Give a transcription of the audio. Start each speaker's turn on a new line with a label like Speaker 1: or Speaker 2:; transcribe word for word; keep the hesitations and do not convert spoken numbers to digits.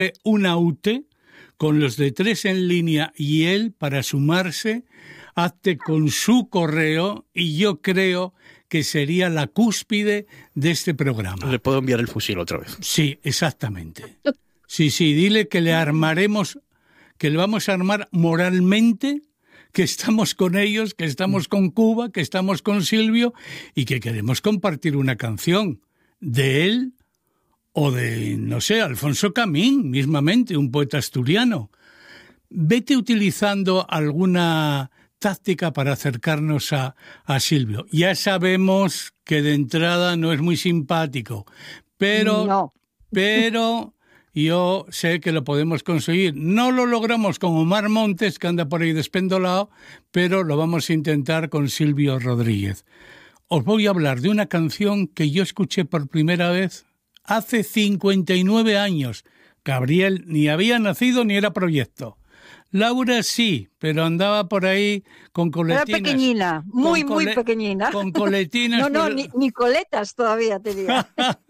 Speaker 1: un aute con los de Tres en Línea y él para sumarse, hazte con su correo y yo creo que sería la cúspide de este programa.
Speaker 2: Le puedo enviar el fusil otra vez.
Speaker 1: Sí, exactamente. Sí, sí, dile que le armaremos, que le vamos a armar moralmente, que estamos con ellos, que estamos con Cuba, que estamos con Silvio y que queremos compartir una canción de él o de, no sé, Alfonso Camín, mismamente, un poeta asturiano. Vete utilizando alguna táctica para acercarnos a, a Silvio. Ya sabemos que de entrada no es muy simpático, pero,
Speaker 3: no.
Speaker 1: pero yo sé que lo podemos conseguir. No lo logramos con Omar Montes, que anda por ahí despendolado, pero lo vamos a intentar con Silvio Rodríguez. Os voy a hablar de una canción que yo escuché por primera vez hace cincuenta y nueve años. Gabriel ni había nacido ni era proyecto. Laura sí, pero andaba por ahí con coletinas.
Speaker 3: Era pequeñina, muy,
Speaker 1: con
Speaker 3: muy pequeñina.
Speaker 1: Con coletinas.
Speaker 3: No, no,
Speaker 1: pero...
Speaker 3: ni, ni coletas todavía tenía.